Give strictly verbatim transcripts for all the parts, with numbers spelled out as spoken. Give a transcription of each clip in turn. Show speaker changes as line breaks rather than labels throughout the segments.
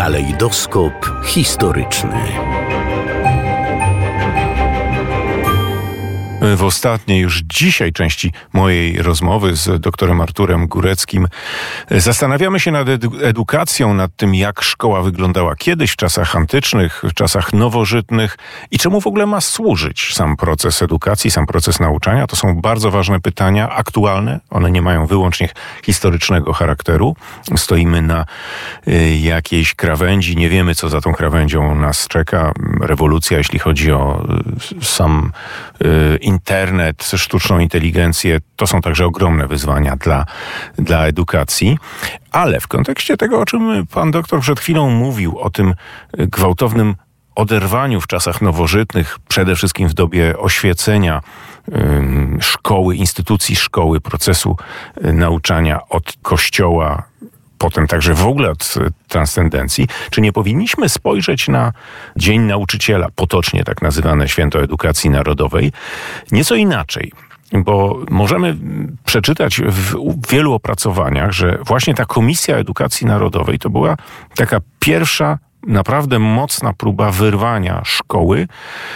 Kalejdoskop historyczny.
W ostatniej już dzisiaj części mojej rozmowy z doktorem Arturem Góreckim zastanawiamy się nad edu- edukacją, nad tym, jak szkoła wyglądała kiedyś, w czasach antycznych, w czasach nowożytnych i czemu w ogóle ma służyć sam proces edukacji, sam proces nauczania. To są bardzo ważne pytania, aktualne. One nie mają wyłącznie historycznego charakteru. Stoimy na y, jakiejś krawędzi, nie wiemy, co za tą krawędzią nas czeka. Rewolucja, jeśli chodzi o y, sam y, internet, sztuczną inteligencję, to są także ogromne wyzwania dla, dla edukacji. Ale w kontekście tego, o czym pan doktor przed chwilą mówił, o tym gwałtownym oderwaniu w czasach nowożytnych, przede wszystkim w dobie oświecenia ym, szkoły, instytucji szkoły, procesu y, nauczania od Kościoła, potem także w ogóle od transcendencji, czy nie powinniśmy spojrzeć na Dzień Nauczyciela, potocznie tak nazywane Święto Edukacji Narodowej, nieco inaczej? Bo możemy przeczytać w wielu opracowaniach, że właśnie ta Komisja Edukacji Narodowej to była taka pierwsza, naprawdę mocna próba wyrwania szkoły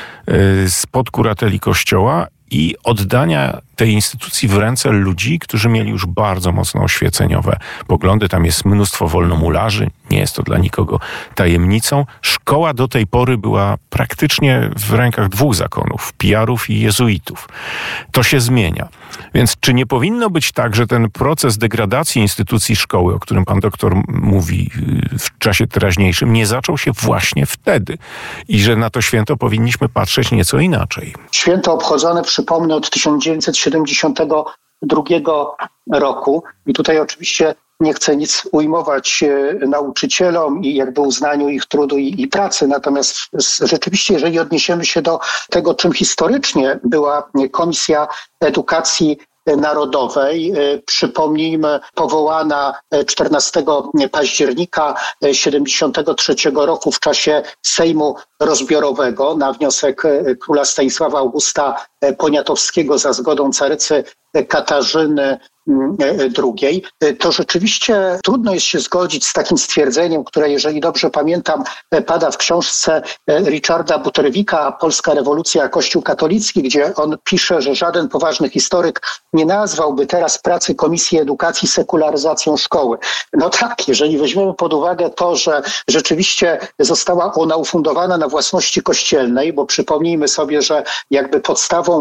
spod kurateli Kościoła i oddania tej instytucji w ręce ludzi, którzy mieli już bardzo mocno oświeceniowe poglądy. Tam jest mnóstwo wolnomularzy, nie jest to dla nikogo tajemnicą. Szkoła do tej pory była praktycznie w rękach dwóch zakonów, pijarów i jezuitów. To się zmienia. Więc czy nie powinno być tak, że ten proces degradacji instytucji szkoły, o którym pan doktor mówi w czasie teraźniejszym, nie zaczął się właśnie wtedy i że na to święto powinniśmy patrzeć nieco inaczej?
Święto obchodzone, przypomnę, od tysiąc dziewięćset siedemdziesiątego drugiego roku i tutaj oczywiście nie chcę nic ujmować nauczycielom i jakby uznaniu ich trudu i, i pracy. Natomiast rzeczywiście, jeżeli odniesiemy się do tego, czym historycznie była Komisja Edukacji Narodowej, przypomnijmy, powołana czternastego października siedemdziesiątego trzeciego roku w czasie Sejmu Rozbiorowego na wniosek króla Stanisława Augusta Poniatowskiego za zgodą carycy Katarzyny drugiej, to rzeczywiście trudno jest się zgodzić z takim stwierdzeniem, które, jeżeli dobrze pamiętam, pada w książce Richarda Butterwicka Polska rewolucja, Kościół katolicki, gdzie on pisze, że żaden poważny historyk nie nazwałby teraz pracy Komisji Edukacji sekularyzacją szkoły. No tak, jeżeli weźmiemy pod uwagę to, że rzeczywiście została ona ufundowana na własności kościelnej, bo przypomnijmy sobie, że jakby podstawą,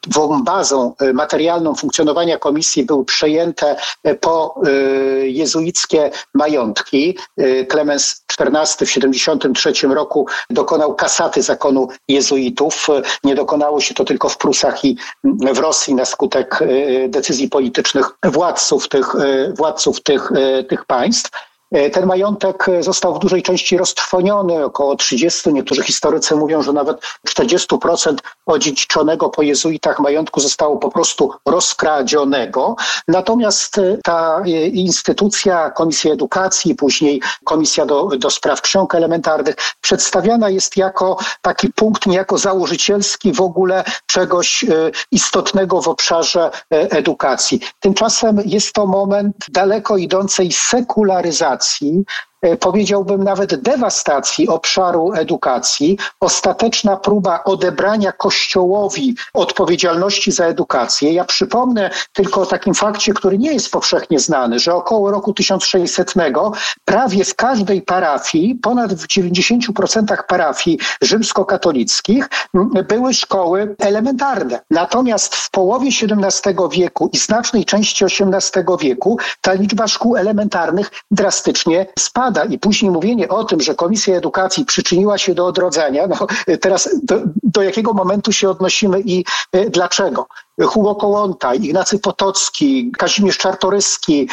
bazą materialną funkcjonowania komisji był przejęte po y, jezuickie majątki. Y, Klemens czternasty w siedemdziesiątym trzecim roku dokonał kasaty zakonu jezuitów. Nie dokonało się to tylko w Prusach i w Rosji na skutek y, decyzji politycznych władców tych, y, władców tych, y, tych państw. Ten majątek został w dużej części roztrwoniony, około trzydzieści, niektórzy historycy mówią, że nawet czterdzieści procent odziedziczonego po jezuitach majątku zostało po prostu rozkradzionego. Natomiast ta instytucja, Komisja Edukacji, później Komisja do, do Spraw Ksiąg Elementarnych, przedstawiana jest jako taki punkt niejako założycielski w ogóle czegoś istotnego w obszarze edukacji. Tymczasem jest to moment daleko idącej sekularyzacji, powiedziałbym nawet dewastacji obszaru edukacji, ostateczna próba odebrania Kościołowi odpowiedzialności za edukację. Ja przypomnę tylko o takim fakcie, który nie jest powszechnie znany, że około roku tysiąc sześćsetnego prawie w każdej parafii, ponad w dziewięćdziesięciu procentach parafii rzymskokatolickich były szkoły elementarne. Natomiast w połowie siedemnastego wieku i znacznej części osiemnastego wieku ta liczba szkół elementarnych drastycznie spada. I później mówienie o tym, że Komisja Edukacji przyczyniła się do odrodzenia, no teraz do, do jakiego momentu się odnosimy i y, dlaczego? Hugo Kołłątaj, Ignacy Potocki, Kazimierz Czartoryski,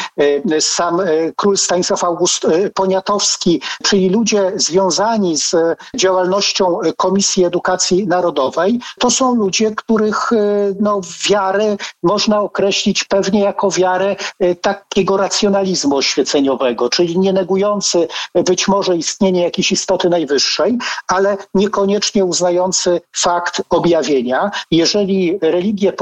sam król Stanisław August Poniatowski, czyli ludzie związani z działalnością Komisji Edukacji Narodowej, to są ludzie, których no, wiarę można określić pewnie jako wiarę takiego racjonalizmu oświeceniowego, czyli nie negujący być może istnienie jakiejś istoty najwyższej, ale niekoniecznie uznający fakt objawienia. Jeżeli religie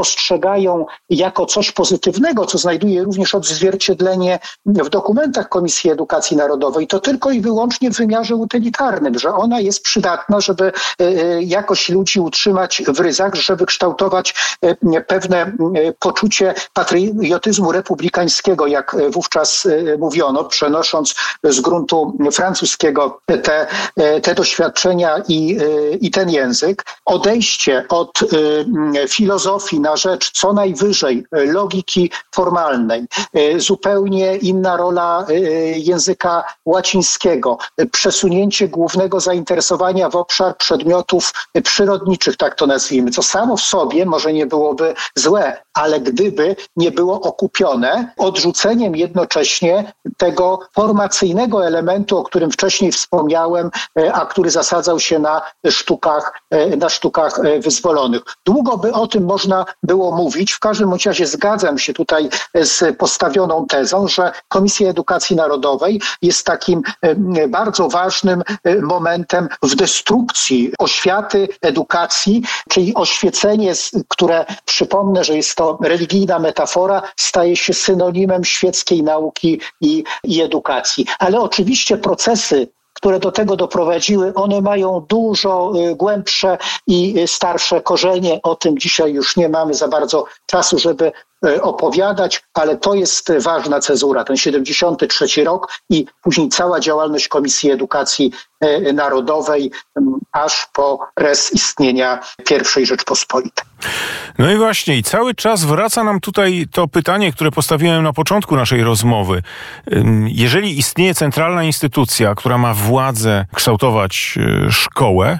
postrzegają jako coś pozytywnego, co znajduje również odzwierciedlenie w dokumentach Komisji Edukacji Narodowej, to tylko i wyłącznie w wymiarze utylitarnym, że ona jest przydatna, żeby jakoś ludzi utrzymać w ryzach, żeby kształtować pewne poczucie patriotyzmu republikańskiego, jak wówczas mówiono, przenosząc z gruntu francuskiego te, te doświadczenia i, i ten język. Odejście od filozofii na rzecz co najwyżej logiki formalnej, zupełnie inna rola języka łacińskiego, przesunięcie głównego zainteresowania w obszar przedmiotów przyrodniczych, tak to nazwijmy, co samo w sobie może nie byłoby złe, ale gdyby nie było okupione odrzuceniem jednocześnie tego formacyjnego elementu, o którym wcześniej wspomniałem, a który zasadzał się na sztukach, na sztukach wyzwolonych. Długo by o tym można było mówić. W każdym razie zgadzam się tutaj z postawioną tezą, że Komisja Edukacji Narodowej jest takim bardzo ważnym momentem w destrukcji oświaty, edukacji, czyli oświecenie, które, przypomnę, że jest to religijna metafora, staje się synonimem świeckiej nauki i, i edukacji. Ale oczywiście procesy, które do tego doprowadziły, one mają dużo głębsze i starsze korzenie. O tym dzisiaj już nie mamy za bardzo czasu, żeby opowiadać, ale to jest ważna cezura, ten siedemdziesiąty trzeci rok i później cała działalność Komisji Edukacji Narodowej, aż po res istnienia pierwszej Rzeczpospolitej.
No i właśnie, i cały czas wraca nam tutaj to pytanie, które postawiłem na początku naszej rozmowy. Jeżeli istnieje centralna instytucja, która ma władzę kształtować szkołę,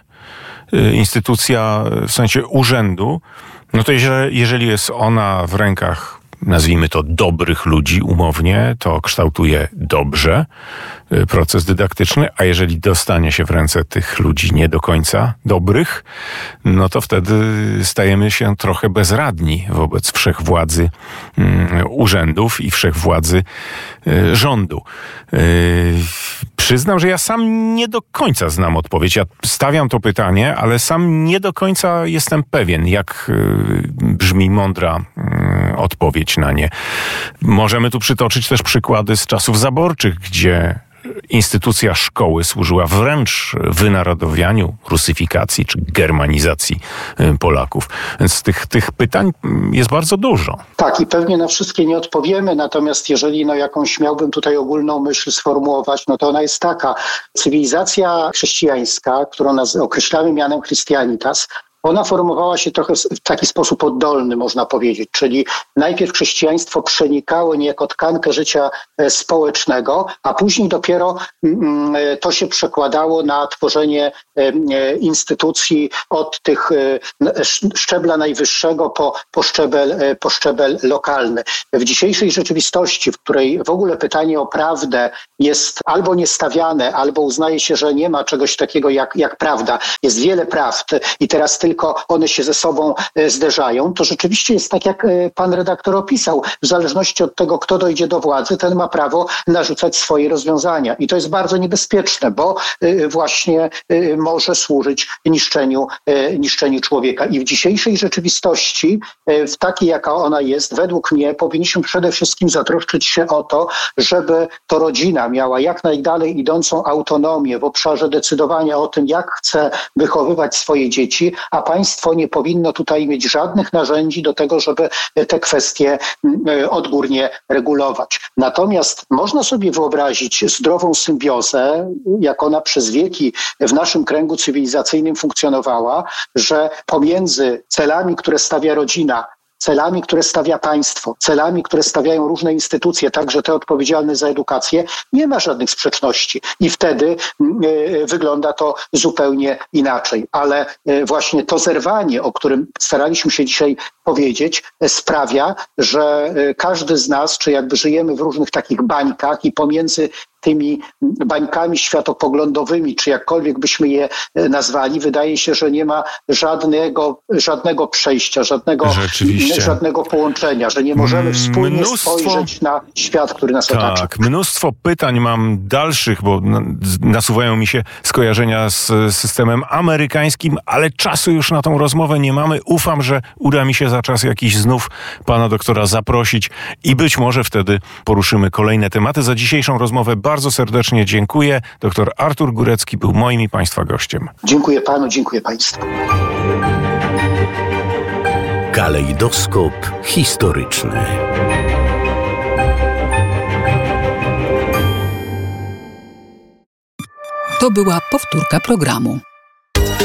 instytucja w sensie urzędu, no to jeżeli jest ona w rękach, nazwijmy to, dobrych ludzi umownie, to kształtuje dobrze proces dydaktyczny, a jeżeli dostanie się w ręce tych ludzi nie do końca dobrych, no to wtedy stajemy się trochę bezradni wobec wszechwładzy urzędów i wszechwładzy rządu. Przyznam, że ja sam nie do końca znam odpowiedź. Ja stawiam to pytanie, ale sam nie do końca jestem pewien, jak brzmi mądra odpowiedź na nie. Możemy tu przytoczyć też przykłady z czasów zaborczych, gdzie instytucja szkoły służyła wręcz wynarodowianiu, rusyfikacji czy germanizacji Polaków. Więc tych, tych pytań jest bardzo dużo. Tak, i pewnie na wszystkie nie odpowiemy, natomiast jeżeli no, jakąś miałbym tutaj ogólną myśl sformułować, no to ona jest taka. Cywilizacja chrześcijańska, którą naz- określamy mianem Christianitas, ona formowała się trochę w taki sposób oddolny, można powiedzieć, czyli najpierw chrześcijaństwo przenikało niejako tkankę życia społecznego, a później dopiero to się przekładało na tworzenie instytucji od tych szczebla najwyższego po, po, szczebel, po szczebel lokalny. W dzisiejszej rzeczywistości, w której w ogóle pytanie o prawdę jest albo niestawiane, albo uznaje się, że nie ma czegoś takiego jak, jak prawda, jest wiele prawd i teraz tylko one się ze sobą zderzają, to rzeczywiście jest tak, jak pan redaktor opisał. W zależności od tego, kto dojdzie do władzy, ten ma prawo narzucać swoje rozwiązania. I to jest bardzo niebezpieczne, bo właśnie może służyć niszczeniu, niszczeniu człowieka. I w dzisiejszej rzeczywistości, w takiej, jaka ona jest, według mnie powinniśmy przede wszystkim zatroszczyć się o to, żeby to rodzina miała jak najdalej idącą autonomię w obszarze decydowania o tym, jak chce wychowywać swoje dzieci, a państwo nie powinno tutaj mieć żadnych narzędzi do tego, żeby te kwestie odgórnie regulować. Natomiast można sobie wyobrazić zdrową symbiozę, jak ona przez wieki w naszym kręgu cywilizacyjnym funkcjonowała, że pomiędzy celami, które stawia rodzina, celami, które stawia państwo, celami, które stawiają różne instytucje, także te odpowiedzialne za edukację, nie ma żadnych sprzeczności. I wtedy y, wygląda to zupełnie inaczej. Ale y, właśnie to zerwanie, o którym staraliśmy się dzisiaj powiedzieć, sprawia, że y, każdy z nas, czy jakby żyjemy w różnych takich bańkach i pomiędzy tymi bańkami światopoglądowymi, czy jakkolwiek byśmy je nazwali, wydaje się, że nie ma żadnego, żadnego przejścia, żadnego, żadnego połączenia, że nie możemy wspólnie mnóstwo, spojrzeć na świat, który nas tak,
otacza.
Tak, mnóstwo pytań mam dalszych, bo nasuwają mi się skojarzenia z systemem amerykańskim, ale czasu już na tą rozmowę nie mamy. Ufam, że uda mi się za czas jakiś znów pana doktora zaprosić i być może wtedy poruszymy kolejne tematy. Za dzisiejszą rozmowę bardzo serdecznie dziękuję. Doktor Artur Górecki był moim i państwa gościem.
Dziękuję panu, dziękuję państwu.
Kalejdoskop historyczny.
To była powtórka programu.